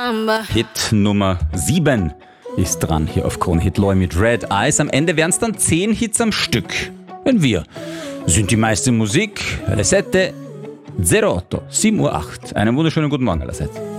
Hit Nummer 7 ist dran hier auf Krone Hit Loy mit Red Eyes. Am Ende wären es dann 10 Hits am Stück. Wenn wir sind die meiste Musik, alle 7:08, 7:08. Einen wunderschönen guten Morgen allerseits.